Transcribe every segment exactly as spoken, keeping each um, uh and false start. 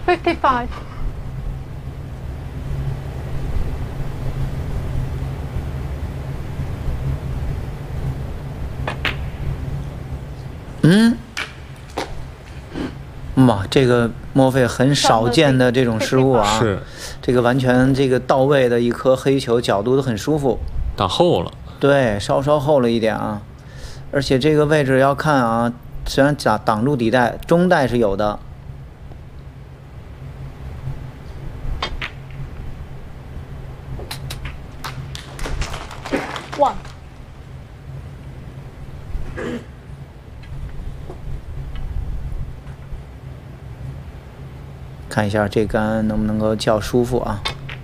fifty-five。 嗯，哇，这个莫非很少见的这种失误啊！ 是， 这个完全这个到位的一颗黑球，角度都很舒服。 打后了。 对，稍稍厚了一点啊，而且这个位置要看啊，虽然挡挡住底带，中带是有的。 One。 看一下这杆能不能够较舒服啊？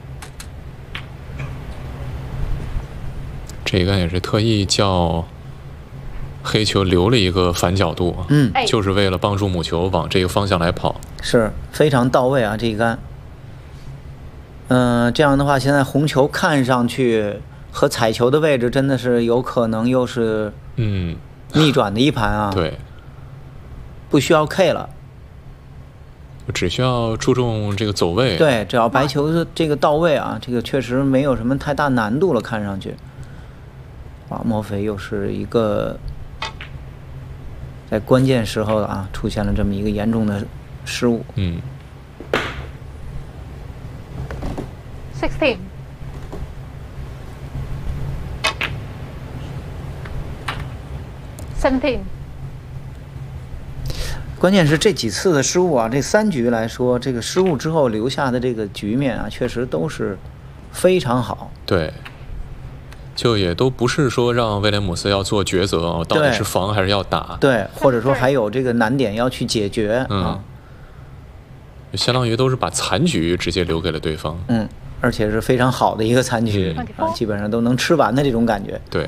这杆也是特意叫黑球留了一个反角度， 嗯， 就是为了帮助母球往这个方向来跑， 是非常到位啊！这一杆，嗯、呃，这样的话，现在红球看上去和彩球的位置真的是有可能又是嗯逆转的一盘啊！ 对， 不需要 K 了。 只需要注重这个走位， 对，只要白球的这个到位啊，这个确实没有什么太大难度了，看上去。啊，莫非又是一个在关键时候啊出现了这么一个严重的失误。 嗯。 Sixteen。Seventeen。 关键是这几次的失误啊，这三局来说，这个失误之后留下的这个局面啊，确实都是非常好。 对，就也都不是说让威廉姆斯要做抉择啊，到底是防还是要打？ 对，或者说还有这个难点要去解决嗯、 啊， 相当于都是把残局直接留给了对方。 嗯，而且是非常好的一个残局、 嗯、 啊，基本上都能吃完的这种感觉。 对。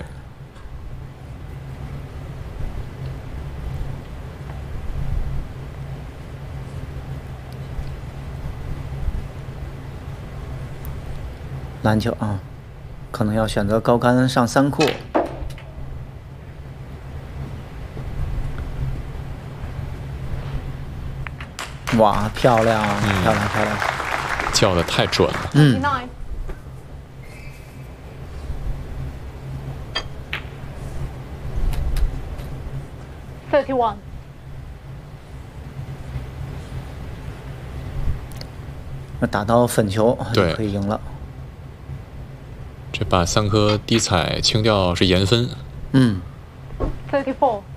篮球啊，可能要选择高杆上三库。哇，漂亮，嗯、漂亮，漂亮！ 叫的太准了。 嗯。 Thirty-one。 那打到粉球就对， 可以赢了。 这把三颗低彩清掉是严分。 嗯。 Thirty-four。